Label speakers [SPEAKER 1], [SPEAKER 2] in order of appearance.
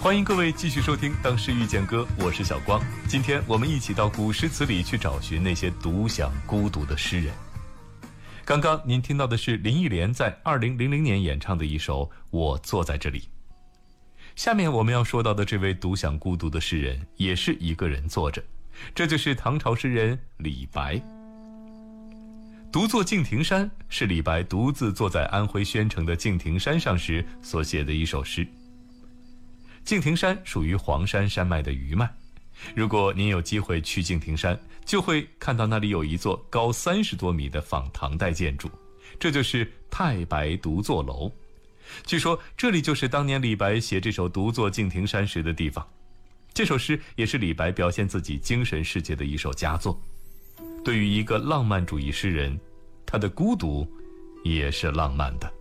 [SPEAKER 1] 欢迎各位继续收听《当时遇见歌》，我是小光。今天我们一起到古诗词里去找寻那些独享孤独的诗人。刚刚您听到的是林忆莲在2000年演唱的一首《我坐在这里》。下面我们要说到的这位独享孤独的诗人，也是一个人坐着，这就是唐朝诗人李白。独坐敬亭山是李白独自坐在安徽宣城的敬亭山上时所写的一首诗。敬亭山属于黄山山脉的余脉，如果您有机会去敬亭山，就会看到那里有一座高30多米的仿唐代建筑，这就是太白独坐楼。据说这里就是当年李白写这首独坐敬亭山时的地方。这首诗也是李白表现自己精神世界的一首佳作。对于一个浪漫主义诗人，他的孤独也是浪漫的。